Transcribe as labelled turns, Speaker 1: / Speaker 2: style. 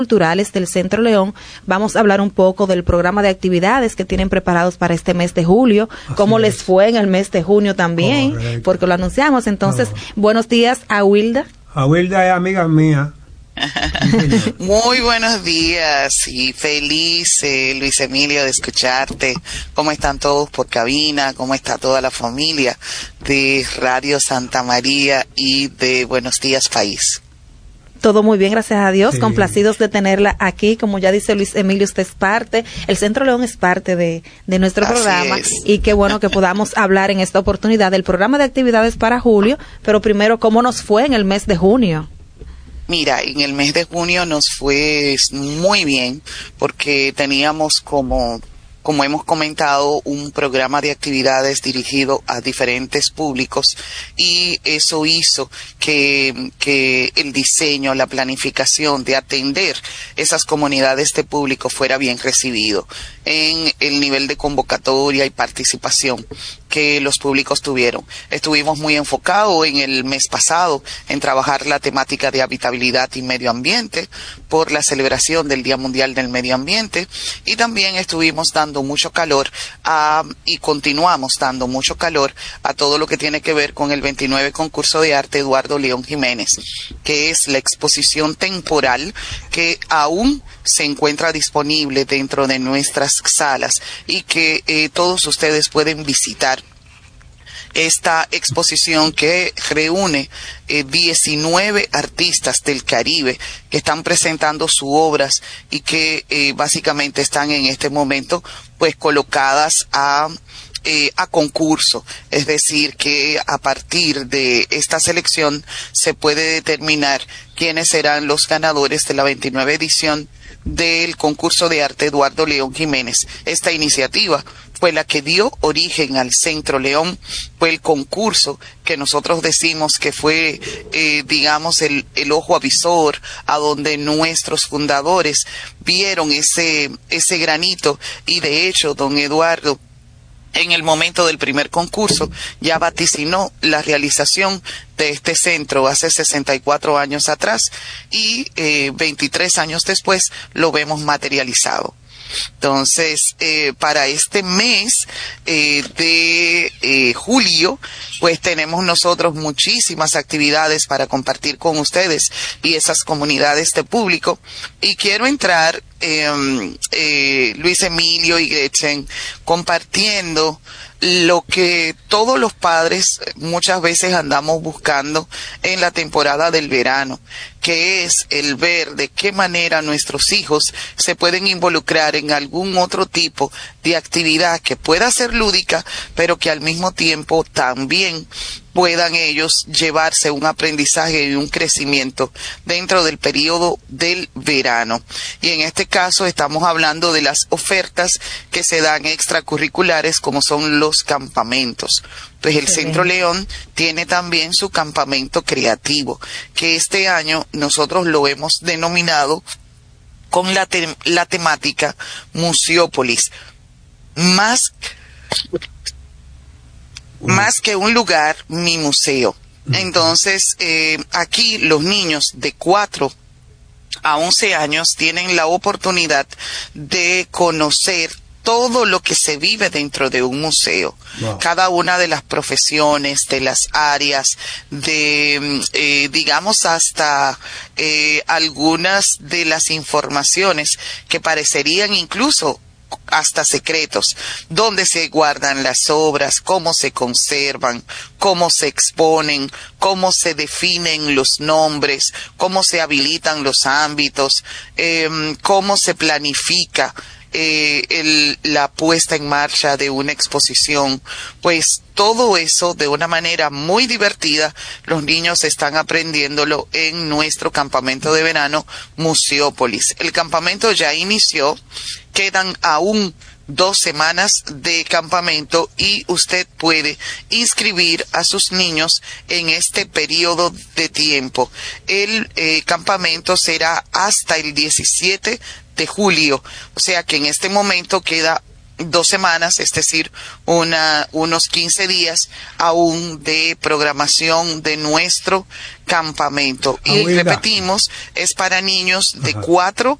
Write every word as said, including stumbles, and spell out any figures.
Speaker 1: culturales del Centro León. Vamos a hablar un poco del programa de actividades que tienen preparados para este mes de julio, Así cómo es. les fue en el mes de junio también, Correcto. porque lo anunciamos. Entonces, no. buenos días a Wilda.
Speaker 2: A Wilda es amiga mía.
Speaker 3: Muy buenos días y feliz, eh, Luis Emilio, de escucharte. ¿Cómo están todos por cabina? ¿Cómo está toda la familia de Radio Santa María y de Buenos Días País?
Speaker 1: Todo muy bien, gracias a Dios,
Speaker 2: sí.
Speaker 1: complacidos de tenerla aquí. Como ya dice Luis Emilio, usted es parte, el Centro León es parte de, de nuestro
Speaker 3: Así
Speaker 1: programa
Speaker 3: es.
Speaker 1: Y qué bueno que podamos hablar en esta oportunidad del programa de actividades para julio, pero primero, ¿cómo nos fue en el mes de junio?
Speaker 3: Mira, en el mes de junio nos fue muy bien porque teníamos como... como hemos comentado, un programa de actividades dirigido a diferentes públicos y eso hizo que, que el diseño, la planificación de atender esas comunidades de público fuera bien recibido en el nivel de convocatoria y participación que los públicos tuvieron. Estuvimos muy enfocados en el mes pasado en trabajar la temática de habitabilidad y medio ambiente por la celebración del Día Mundial del Medio Ambiente y también estuvimos dando mucho calor a, y continuamos dando mucho calor a todo lo que tiene que ver con el veintinueve Concurso de Arte Eduardo León Jiménez, que es la exposición temporal que aún se encuentra disponible dentro de nuestras salas y que eh, todos ustedes pueden visitar. Esta exposición que reúne eh, diecinueve artistas del Caribe que están presentando sus obras y que eh, básicamente están en este momento pues colocadas a Eh, a concurso, es decir, que a partir de esta selección se puede determinar quiénes serán los ganadores de la veintinueve edición del concurso de arte Eduardo León Jiménez. Esta iniciativa fue la que dio origen al Centro León, fue el concurso que nosotros decimos que fue, eh, digamos, el, el ojo avisor, a donde nuestros fundadores vieron ese, ese granito, y de hecho, don Eduardo, en el momento del primer concurso, ya vaticinó la realización de este centro hace sesenta y cuatro años atrás y eh, veintitrés años después lo vemos materializado. Entonces, eh, para este mes eh, de eh, julio, pues tenemos nosotros muchísimas actividades para compartir con ustedes y esas comunidades de público. Y quiero entrar, eh, eh, Luis Emilio y Gretchen, compartiendo lo que todos los padres muchas veces andamos buscando en la temporada del verano, que es el ver de qué manera nuestros hijos se pueden involucrar en algún otro tipo de actividad que pueda ser lúdica, pero que al mismo tiempo también puedan ellos llevarse un aprendizaje y un crecimiento dentro del periodo del verano. Y en este caso estamos hablando de las ofertas que se dan extracurriculares, como son los campamentos. Pues el Centro León tiene también su campamento creativo, que este año nosotros lo hemos denominado con la, te- la temática Museópolis. Más Más que un lugar, mi museo. Entonces, eh, aquí los niños de cuatro a once años tienen la oportunidad de conocer todo lo que se vive dentro de un museo. Wow. Cada una de las profesiones, de las áreas, de, eh, digamos, hasta eh, algunas de las informaciones que parecerían incluso hasta secretos, dónde se guardan las obras, cómo se conservan, cómo se exponen, cómo se definen los nombres, cómo se habilitan los ámbitos, eh, cómo se planifica eh, el, la puesta en marcha de una exposición. Pues todo eso de una manera muy divertida, los niños están aprendiéndolo en nuestro campamento de verano Museópolis. El campamento ya inició, quedan aún dos semanas de campamento y usted puede inscribir a sus niños en este periodo de tiempo. El eh, campamento será hasta el diecisiete de julio, o sea que en este momento queda dos semanas, es decir, una, unos quince días aún de programación de nuestro campamento. Y repetimos, es para niños de cuatro